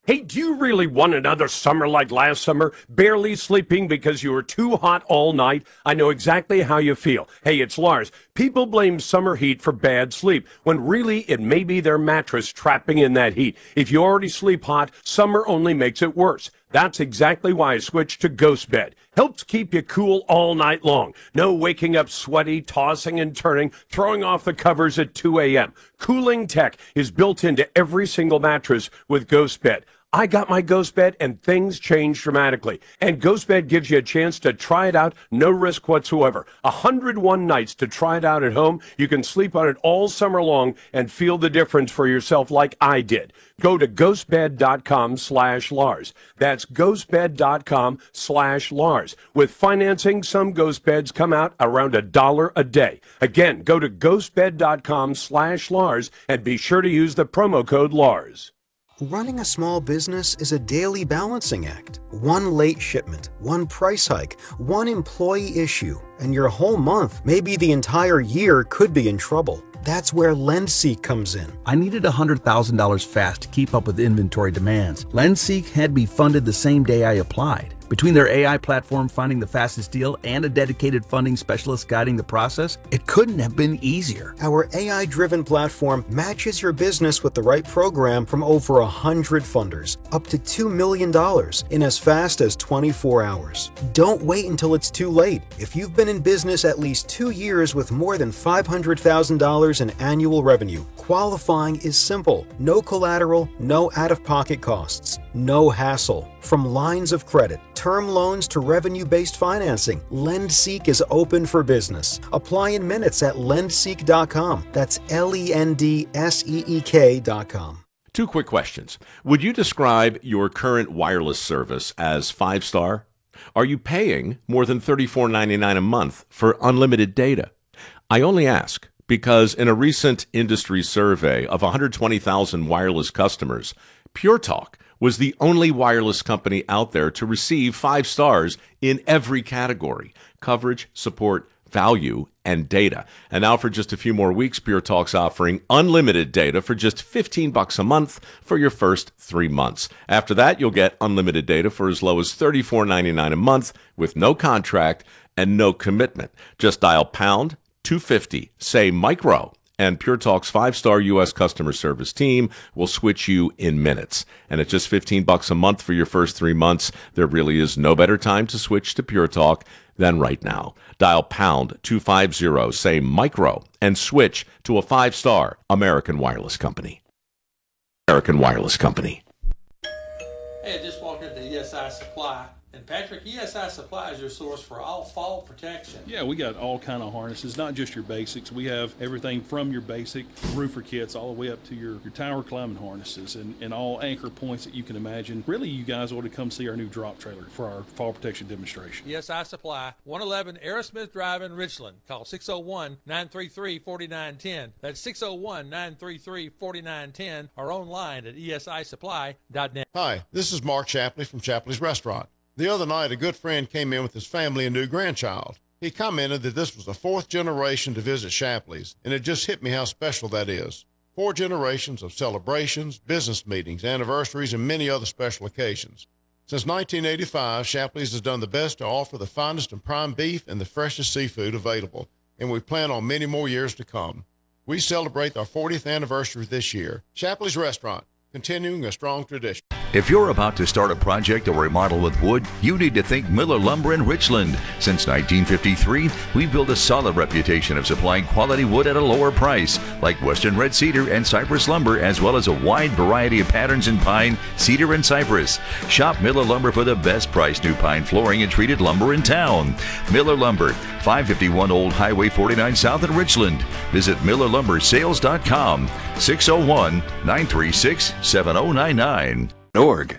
Hey, do you really want another summer like last summer? Barely sleeping because you were too hot all night? I know exactly how you feel. Hey, it's Lars. People blame summer heat for bad sleep, when really it may be their mattress trapping in that heat. If you already sleep hot, summer only makes it worse. That's exactly why I switched to Ghost Bed. Helps keep you cool all night long. No waking up sweaty, tossing and turning, throwing off the covers at 2 a.m. Cooling tech is built into every single mattress with Ghost Bed. I got my Ghost Bed and things changed dramatically. And Ghost Bed gives you a chance to try it out, no risk whatsoever. 101 nights to try it out at home. You can sleep on it all summer long and feel the difference for yourself like I did. Go to ghostbed.com/Lars. That's ghostbed.com/Lars. With financing, some Ghost Beds come out around $1 a day. Again, go to ghostbed.com/Lars and be sure to use the promo code Lars. Running a small business is a daily balancing act. One late shipment, one price hike, one employee issue, and your whole month, maybe the entire year, could be in trouble. That's where LendSeek comes in. I needed $100,000 fast to keep up with inventory demands. LendSeek had me funded the same day I applied. Between their AI platform finding the fastest deal and a dedicated funding specialist guiding the process, it couldn't have been easier. Our AI-driven platform matches your business with the right program from over 100 funders, up to $2 million in as fast as 24 hours. Don't wait until it's too late. If you've been in business at least 2 years with more than $500,000 in annual revenue, qualifying is simple. No collateral, no out-of-pocket costs, no hassle. From lines of credit, term loans to revenue-based financing, LendSeek is open for business. Apply in minutes at lendseek.com. That's LENDSEEK.com. Two quick questions. Would you describe your current wireless service as 5-star? Are you paying more than $34.99 a month for unlimited data? I only ask because in a recent industry survey of 120,000 wireless customers, Pure Talk was the only wireless company out there to receive 5 stars in every category: coverage, support, value, and data. And now for just a few more weeks, Pure Talk's offering unlimited data for just $15 a month for your first 3 months. After that, you'll get unlimited data for as low as $34.99 a month with no contract and no commitment. Just dial pound 250, say micro, and Pure Talk's 5-star U.S. customer service team will switch you in minutes. And at just $15 a month for your first 3 months, there really is no better time to switch to Pure Talk than right now. Dial pound 250, say micro, and switch to a 5-star American Wireless Company. American Wireless Company. Hey, I just walked into ESI Supply. And Patrick, ESI Supply is your source for all fall protection. Yeah, we got all kind of harnesses, not just your basics. We have everything from your basic roofer kits all the way up to your tower climbing harnesses and all anchor points that you can imagine. Really, you guys ought to come see our new drop trailer for our fall protection demonstration. ESI Supply, 111 Aerosmith Drive in Richland. Call 601-933-4910. That's 601-933-4910 or online at esisupply.net. Hi, this is Mark Shapley from Shapley's Restaurant. The other night, a good friend came in with his family and new grandchild. He commented that this was the 4th generation to visit Shapley's, and it just hit me how special that is. 4 generations of celebrations, business meetings, anniversaries, and many other special occasions. Since 1985, Shapley's has done the best to offer the finest and prime beef and the freshest seafood available, and we plan on many more years to come. We celebrate our 40th anniversary this year. Shapley's Restaurant, continuing a strong tradition. If you're about to start a project or remodel with wood, you need to think Miller Lumber in Richland. Since 1953, we've built a solid reputation of supplying quality wood at a lower price, like Western Red Cedar and Cypress Lumber, as well as a wide variety of patterns in pine, cedar, and cypress. Shop Miller Lumber for the best price new pine flooring and treated lumber in town. Miller Lumber, 551 Old Highway 49 South in Richland. Visit MillerLumberSales.com, 601-936-7099. Org.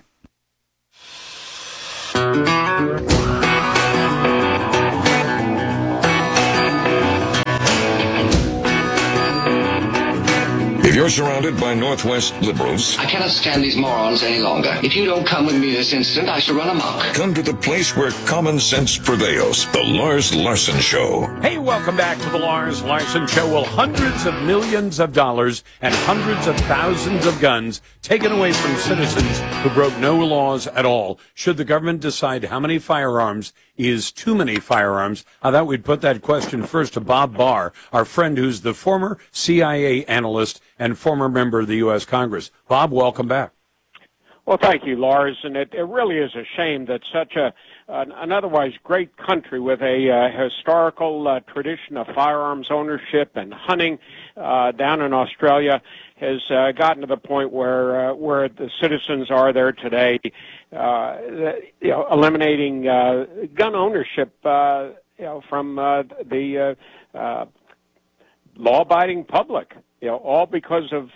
If You're surrounded by Northwest liberals. I cannot stand these morons any longer. If you don't come with me this instant, I shall run amok. Come to the place where common sense prevails. The Lars Larson Show. Hey, welcome back to the Lars Larson Show. Well, hundreds of millions of dollars and hundreds of thousands of guns taken away from citizens who broke no laws at all. Should the government decide how many firearms is too many firearms? I thought we'd put that question first to Bob Barr, our friend who's the former CIA analyst and former member of the U.S. Congress. Bob, welcome back. Well, thank you, Lars. And it really is a shame that such an otherwise great country with a historical tradition of firearms ownership and hunting down in Australia has gotten to the point where the citizens are there today, eliminating gun ownership, from the law-abiding public. All because of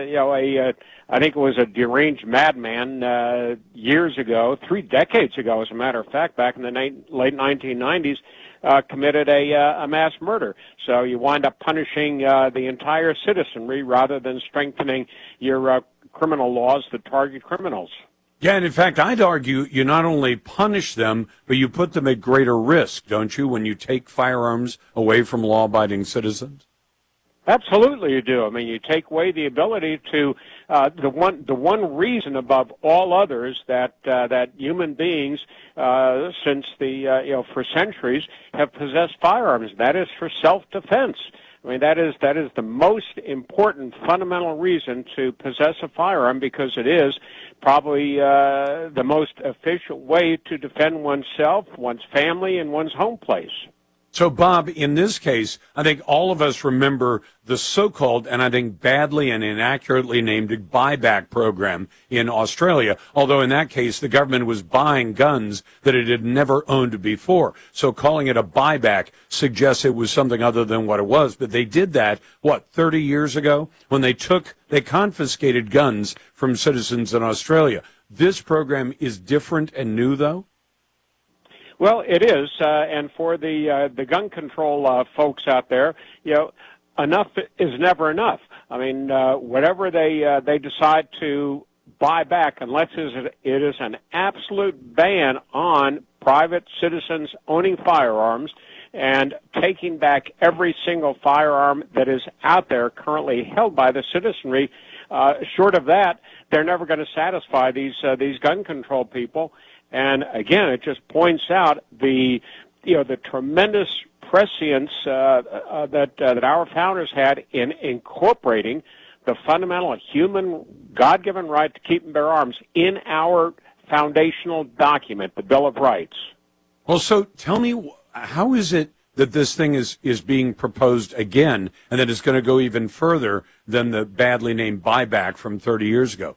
I think it was a deranged madman years ago, 3 decades ago, as a matter of fact, back in the late 1990s, committed a mass murder. So you wind up punishing the entire citizenry rather than strengthening your criminal laws that target criminals. Yeah, and in fact, I'd argue you not only punish them, but you put them at greater risk, don't you, when you take firearms away from law-abiding citizens? Absolutely, you do. I mean, you take away the ability to the one reason above all others that human beings since for centuries have possessed firearms. That is for self-defense. I mean, that is the most important fundamental reason to possess a firearm, because it is probably the most efficient way to defend oneself, one's family, and one's home place. So, Bob, in this case, I think all of us remember the so-called, and I think badly and inaccurately named, buyback program in Australia, although in that case the government was buying guns that it had never owned before. So calling it a buyback suggests it was something other than what it was. But they did that, 30 years ago, when they confiscated guns from citizens in Australia. This program is different and new, though? Well, it is, and for the gun control folks out there, enough is never enough. I mean, whatever they decide to buy back, unless it is an absolute ban on private citizens owning firearms and taking back every single firearm that is out there currently held by the citizenry. Short of that, they're never going to satisfy these gun control people. And again, it just points out the tremendous prescience that our founders had in incorporating the fundamental human God-given right to keep and bear arms in our foundational document, the Bill of Rights. Well, so tell me, how is it that this thing is being proposed again, and that it's going to go even further than the badly named buyback from 30 years ago,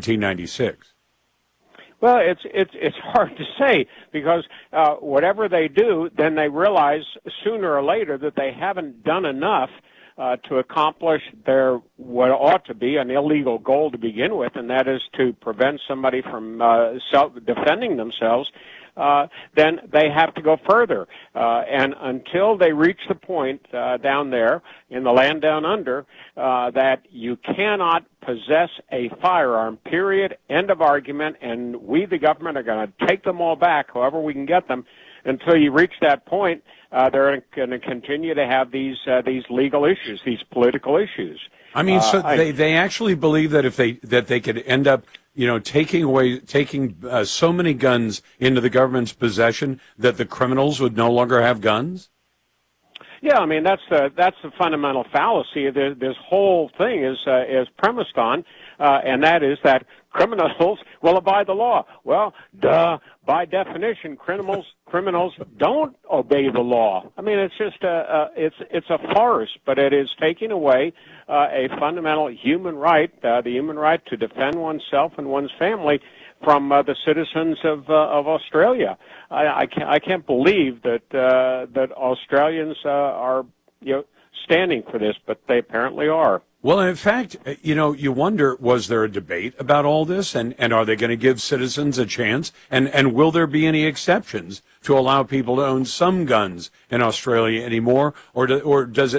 1996? Well, it's hard to say, because whatever they do, then they realize sooner or later that they haven't done enough to accomplish their what ought to be an illegal goal to begin with, and that is to prevent somebody from defending themselves. Then they have to go further. And until they reach the point down there in the land down under that you cannot possess a firearm, period, end of argument, and we, the government, are going to take them all back, however we can get them, until you reach that point, they're going to continue to have these legal issues, these political issues. I mean, so they actually believe that if they could end up, taking so many guns into the government's possession that the criminals would no longer have guns? Yeah, I mean, that's the fundamental fallacy this whole thing is premised on, and that is that criminals will abide the law. Well, by definition, criminals don't obey the law. I mean, it's just it's a farce, but it is taking away a fundamental human right, the human right to defend oneself and one's family from the citizens of Australia. I can't believe that Australians are standing for this, but they apparently are. Well, in fact, you wonder, was there a debate about all this, and are they going to give citizens a chance, and will there be any exceptions to allow people to own some guns in Australia anymore, or does it